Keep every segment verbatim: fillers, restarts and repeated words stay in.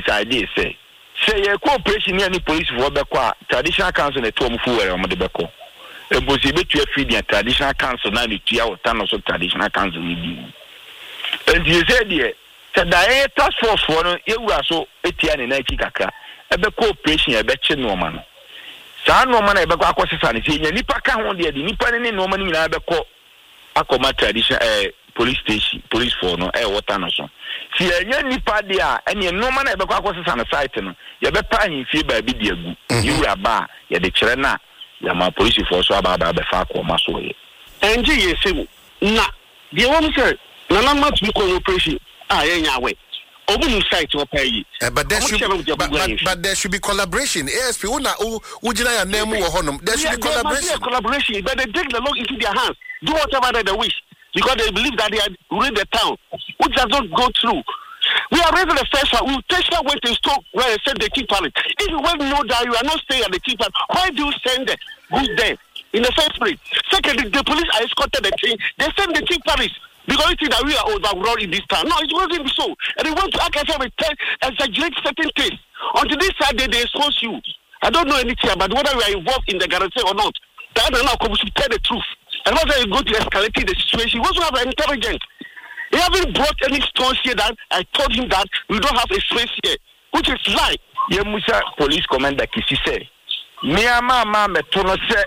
decide say say your cooperation any police for beko traditional council na to mfu were omde beko ebosi betu afi dia traditional council na ne tua wota no so traditional council ni bi and you say there the task force for no ewura so etia ne na aki kakra ebe cooperation ebe che no ma no saa no ma na ebe kwa akosesa ne se nya nipa ka ho de de nipa ne no ma ni nyina ebe ko akoma tradition eh police station police for no eh wota no so si enya nipa de a ene no ma na ebe kwa akosesa ne site no ye be pa ahimfie ba bi de agu ewura ba ye de kire na ya ma police for so aba ba be fa akoma so ye enje yesimu na de won say na na match bi cooperation ah yeah way obu site o pay uh, but there should but, but, but there should be collaboration. A S P una u ujina ya name wo honum there should yeah, be collaboration be collaboration but they take the law into their hands, do whatever they wish because they believe that they are ruling the town which does not go through. We are raising the first one. We will take that way to stop where they said they keep palace. If you want to know that you are not staying at the keep palace, why do you send the goods there in the first place? Secondly, the police are escorted the thing. They send the keep palace. Because you think that we are overrun in this town. No, it wasn't so. And they want to act as if they exaggerate certain things. Until this Saturday, they expose you. I don't know anything about whether we are involved in the guarantee or not. That is not to tell the truth. And whether you go to escalating the situation, you also have an intelligence. They haven't brought any stones here that I told him that we don't have a space here, which is lie. Ye Musa police commander Kisi say, me ama ma metono se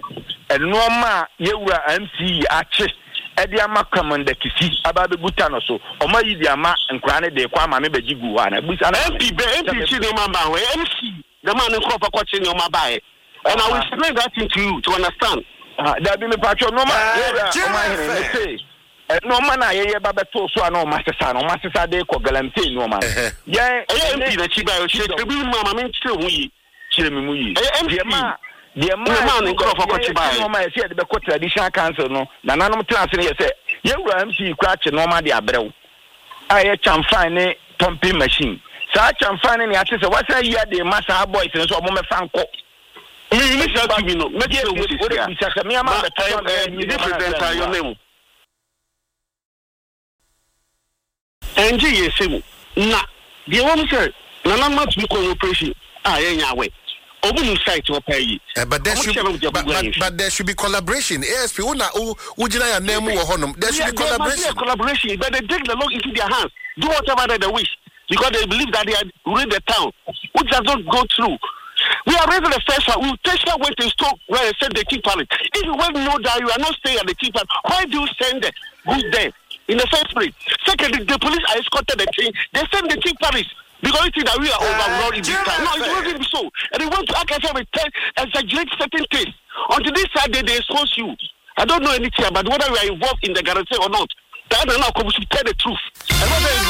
enoma ye wura M C ache. Edi ama commander Kisi ababe butano so omo yi di ama nkra ne de kwa ma me beji gu wa na busa na M P be M P chi no ma ba we M C the man nko fa kwachi no ma ba e and I will explain that thing to you to understand ah da bi me patcho no ma o ma here me say no ma na ye ye ba beto so na o ma sesa na o ma sesa de ko galamte no ma ye M P na chi ba o che bi ma ma me chire hu yi chire me mu yi M P the man in crop for Cochibai. No, I said the traditional council. No, Nanam Translate say, you M C cratch no ma de abreu. I can find a pumping machine. Such I'm finding the artist. What's a year the master boys and so on. Franco. You need to be no, make it a your name. And G S M. Na, the woman said, Nanam must be cooperation. Ah, yeah, way. Obu site o pay uh, but there should but, but, but there should be collaboration. A S P una u ujina ya name wo honum there should yeah, be collaboration there collaboration but they take the law into their hands, do whatever they wish because they believe that they are ruling the town which does not go through. We are raising the first one. We will take that way to stop where they said they keep palace. If you want to know that you are not staying at the keep palace, why do you send the goods there in the first place? Secondly, the police are escorted the thing. They send the keep palace. Because you think that we are overrun in this town. No, it wasn't so. And they want to act as if they exaggerate certain things. Until this Saturday, they expose you. I don't know anything about whether we are involved in the guarantee or not. That is not to tell the truth. And whether